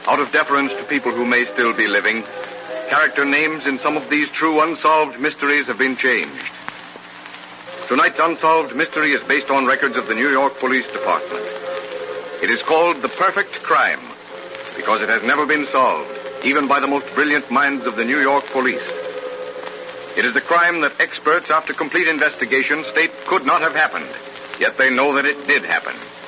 Out of deference to people who may still be living, character names in some of these true unsolved mysteries have been changed. Tonight's unsolved mystery is based on records of the New York Police Department. It is called The Perfect Crime because it has never been solved, even by the most brilliant minds of the New York Police. It is a crime that experts, after complete investigation, state could not have happened, yet they know that it did happen.